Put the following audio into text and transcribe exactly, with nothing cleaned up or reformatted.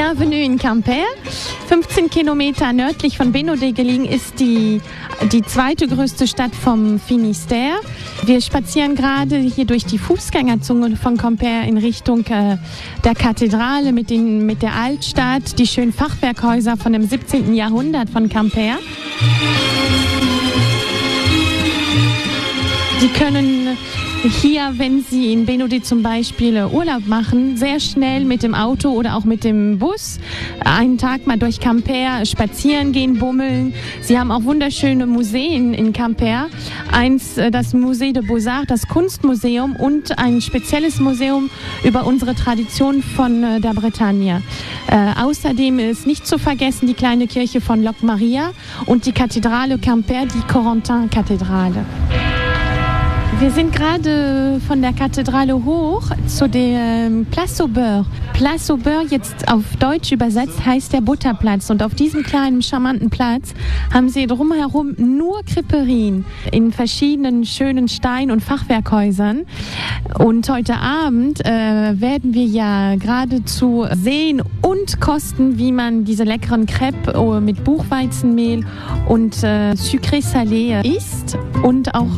Bienvenue in Quimper. fünfzehn Kilometer nördlich von Bénodet gelegen ist die, die zweite größte Stadt vom Finistère. Wir spazieren gerade hier durch die Fußgängerzone von Quimper in Richtung äh, der Kathedrale mit, den, mit der Altstadt, die schönen Fachwerkhäuser von dem siebzehnten Jahrhundert von Quimper. Sie können hier, wenn Sie in Bénodet zum Beispiel Urlaub machen, sehr schnell mit dem Auto oder auch mit dem Bus einen Tag mal durch Quimper spazieren gehen, bummeln. Sie haben auch wunderschöne Museen in Quimper. Eins, das Musée de Beaux-Arts, das Kunstmuseum, und ein spezielles Museum über unsere Tradition von der Bretagne. Äh, außerdem ist nicht zu vergessen die kleine Kirche von Locmaria und die Kathedrale Quimper, die Corentin-Kathedrale. Wir sind gerade von der Kathedrale hoch zu der Place au Beurre. Place au Beurre, jetzt auf Deutsch übersetzt, heißt der Butterplatz. Und auf diesem kleinen, charmanten Platz haben sie drumherum nur Creperien in verschiedenen schönen Stein- und Fachwerkhäusern. Und heute Abend äh, werden wir ja geradezu sehen und kosten, wie man diese leckeren Crêpes mit Buchweizenmehl und äh, Sucré Salé isst und auch